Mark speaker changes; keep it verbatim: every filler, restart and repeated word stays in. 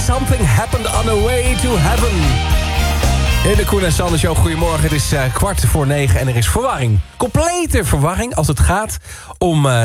Speaker 1: Something Happened on the Way to Heaven. In de Koen en Sander Show, goedemorgen. Het is uh, kwart voor negen en er is verwarring. Complete verwarring als het gaat om... Uh,